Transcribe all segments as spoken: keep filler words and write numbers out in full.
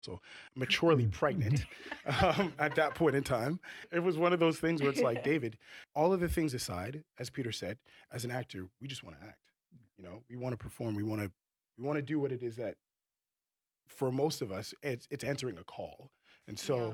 so maturely pregnant um, at that point in time. It was one of those things where it's like, David, all of the things aside, as Peter said, as an actor, we just want to act. You know, we want to perform. We want to we want to do what it is that for most of us, it's it's answering a call. And Yeah. so,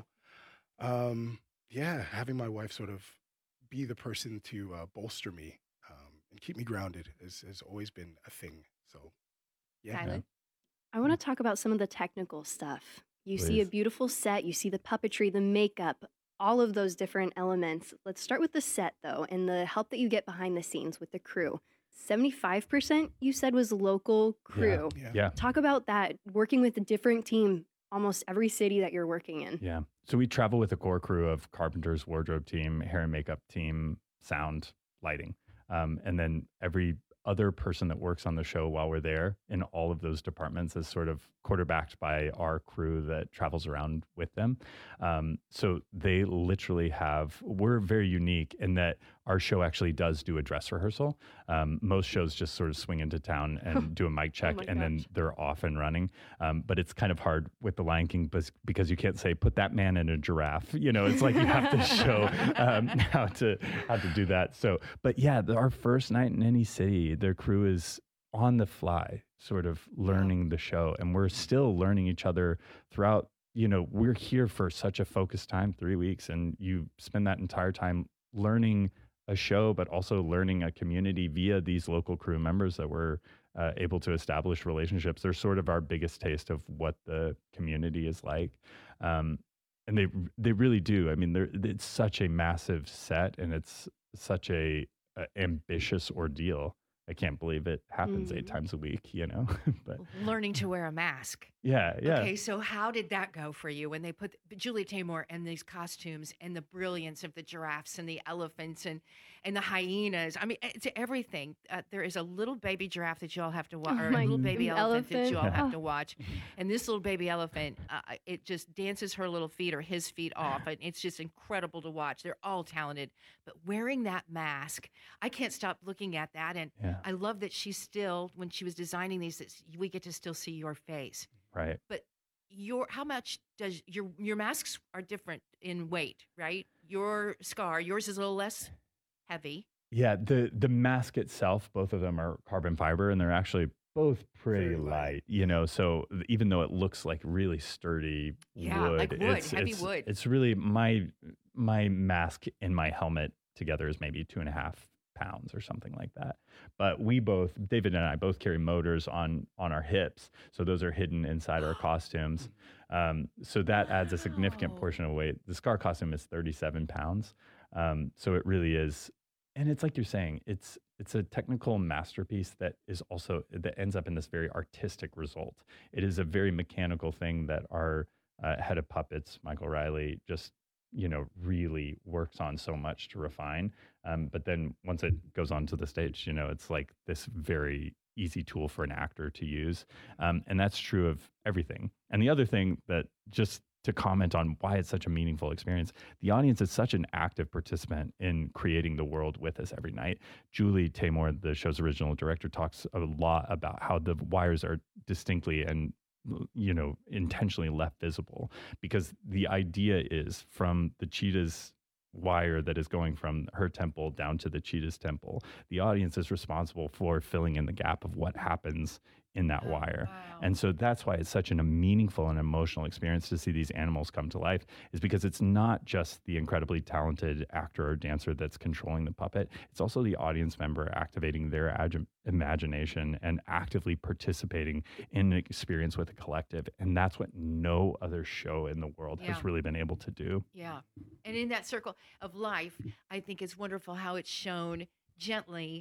um, yeah, having my wife sort of be the person to uh, bolster me um, and keep me grounded has, has always been a thing. So, yeah. Yeah. Kylan? I want to talk about some of the technical stuff. You see a Please. beautiful set, you see the puppetry, the makeup, all of those different elements. Let's start with the set, though, and the help that you get behind the scenes with the crew. seventy-five percent you said was local crew. Yeah. Yeah. Talk about that, working with a different team almost every city that you're working in. Yeah. So we travel with a core crew of carpenters, wardrobe team, hair and makeup team, sound, lighting. Um, and then every other person that works on the show while we're there in all of those departments is sort of quarterbacked by our crew that travels around with them. Um, so they literally have, we're very unique in that our show actually does do a dress rehearsal. Um, most shows just sort of swing into town and do a mic check my and then gosh. they're off and running. Um, but it's kind of hard with The Lion King bes- because you can't say, put that man in a giraffe. You know, it's like you have to show um, how to how to do that. So, but yeah, the, our first night in any city, their crew is on the fly, sort of learning the show. And we're still learning each other throughout. You know, we're here for such a focused time, three weeks, and you spend that entire time learning a show, but also learning a community via these local crew members that we're uh, able to establish relationships. They're sort of our biggest taste of what the community is like. Um, and they they really do. I mean, they're, it's such a massive set and it's such a, a ambitious ordeal. I can't believe it happens eight Mhm. times a week, you know? But Learning to wear a mask. yeah, yeah. Okay, so how did that go for you when they put Julie Taymor and these costumes and the brilliance of the giraffes and the elephants and and the hyenas? I mean, it's everything. Uh, there is a little baby giraffe that you all have to watch, Oh or a my- little baby the elephant, that elephant. you all have Oh. to watch. And this little baby elephant, uh, it just dances her little feet or his feet off, and it's just incredible to watch. They're all talented, but wearing that mask, I can't stop looking at that. And Yeah, I love that she still, when she was designing these, that we get to still see your face. right. But your how much does your your masks are different in weight, right? Your scar, yours is a little less heavy. Yeah, the the mask itself, both of them are carbon fiber, and they're actually both pretty Very light. light. You know, so th- even though it looks like really sturdy Yeah, wood, like wood, it's heavy it's, wood. it's really my my mask and my helmet together is maybe two and a half pounds or something like that. But we both, David and I, both carry motors on on our hips, so those are hidden inside our costumes. Um, so that adds a significant Wow. portion of weight. The scar costume is thirty-seven pounds, um, so it really is. And it's like you're saying, it's it's a technical masterpiece that is also that ends up in this very artistic result. It is a very mechanical thing that our uh, head of puppets, Michael Riley, just you know really works on so much to refine. Um, but then once it goes onto the stage, you know, it's like this very easy tool for an actor to use, um, and that's true of everything. And the other thing that just to comment on why it's such a meaningful experience. The audience is such an active participant in creating the world with us every night. Julie Taymor, the show's original director, talks a lot about how the wires are distinctly and you know intentionally left visible because the idea is from the cheetah's wire that is going from her temple down to the cheetah's temple. The audience is responsible for filling in the gap of what happens in that Oh, wire. wow. And so that's why it's such an, a meaningful and emotional experience to see these animals come to life, is because it's not just the incredibly talented actor or dancer that's controlling the puppet. It's also the audience member activating their ag- imagination and actively participating in an experience with a collective. And that's what no other show in the world Yeah. has really been able to do. Yeah. And in that circle of life, I think it's wonderful how it's shown gently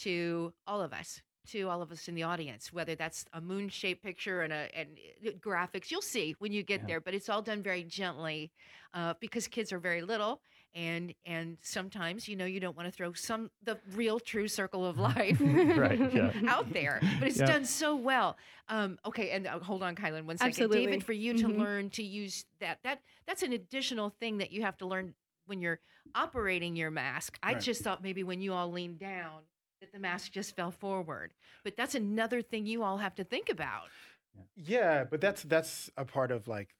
to all of us, to all of us in the audience, whether that's a moon shaped picture and a and uh, graphics. You'll see when you get Yeah. there, but it's all done very gently uh, because kids are very little. And and sometimes, you know, you don't want to throw some the real true circle of life Right, yeah. out there, but it's Yeah. done so well. Um, okay, and uh, hold on, Kylan, one second. Absolutely. David, for you to Mhm. learn to use that, that that's an additional thing that you have to learn when you're operating your mask. I Right. just thought maybe when you all leaned down that the mask just fell forward, but that's another thing you all have to think about. Yeah, but that's that's a part of like